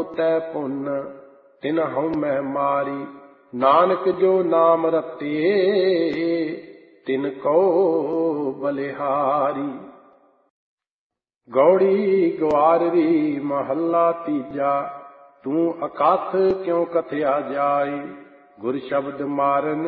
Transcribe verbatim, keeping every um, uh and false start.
ਤੈ ਪੁੰਨ ਤਿਨ ਹਉਮੈ ਮਾਰੀ। ਨਾਨਕ ਜੋ ਨਾਮ ਰਤੇ ਤਿਨ ਕਉ ਬਲਿਹਾਰੀ। ਗੌੜੀ ਗਵਾਰਰੀ ਮਹੱਲਾ ਤੀਜਾ। ਤੂੰ ਅਕਥ ਕਿਉ ਕਥਿਆ ਜਾਏ, ਗੁਰ ਸ਼ਬਦ ਮਾਰਨ